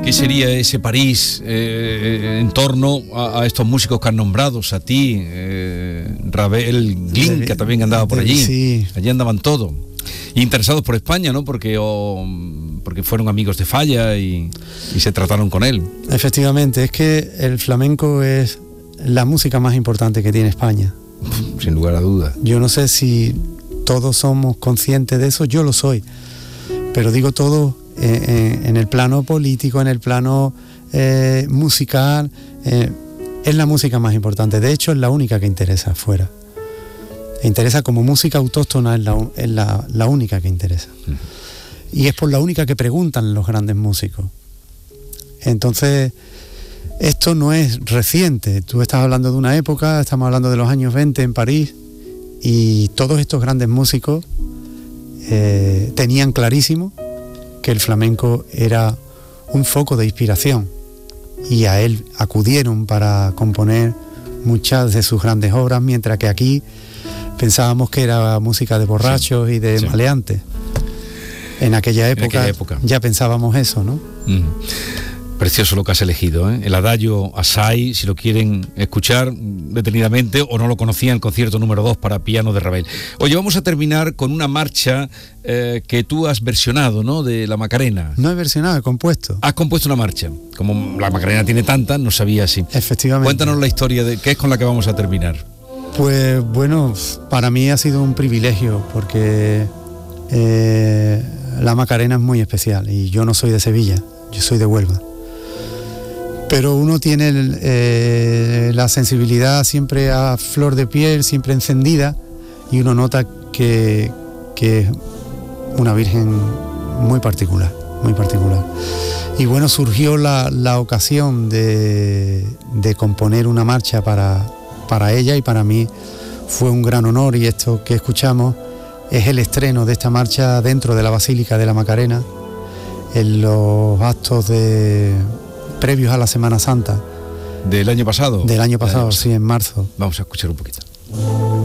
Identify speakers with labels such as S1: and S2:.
S1: ¿Qué sería ese París en torno a estos músicos que han nombrado? A ti, Ravel, Glyn, que también andaba por allí.
S2: Sí.
S1: Allí andaban todos. Interesados por España, ¿no? Porque fueron amigos de Falla y se trataron con él.
S2: Efectivamente, es que el flamenco es la música más importante que tiene España.
S1: Sin lugar a dudas.
S2: Yo no sé si todos somos conscientes de eso, yo lo soy. Pero digo todo en el plano político, en el plano musical. Es la música más importante. De hecho, es la única que interesa afuera. Interesa como música autóctona, es la única que interesa. Y es por la única que preguntan los grandes músicos. Entonces, esto no es reciente. Tú estás hablando de una época, estamos hablando de los años 20 en París, y todos estos grandes músicos tenían clarísimo que el flamenco era un foco de inspiración, y a él acudieron para componer muchas de sus grandes obras, mientras que aquí pensábamos que era música de borrachos y de maleantes. En aquella época ya pensábamos eso, ¿no?
S1: Precioso lo que has elegido, ¿eh? El Adagio Assai, si lo quieren escuchar detenidamente o no lo conocían, el concierto número 2 para piano de Ravel. Oye, vamos a terminar con una marcha que tú has versionado, ¿no? De la Macarena.
S2: No he versionado, he compuesto.
S1: Has compuesto una marcha. Como la Macarena tiene tantas, no sabía si.
S2: Efectivamente.
S1: Cuéntanos la historia de qué es con la que vamos a terminar.
S2: Pues bueno, para mí ha sido un privilegio porque la Macarena es muy especial y yo no soy de Sevilla, yo soy de Huelva. Pero uno tiene la sensibilidad siempre a flor de piel, siempre encendida, y uno nota que es una virgen muy particular, muy particular. Y bueno, surgió la ocasión de componer una marcha para ella, y para mí fue un gran honor, y esto que escuchamos es el estreno de esta marcha dentro de la Basílica de la Macarena, en los actos previos a la Semana Santa.
S1: ¿Del año pasado?
S2: Del año pasado, sí, en marzo.
S1: Vamos a escuchar un poquito.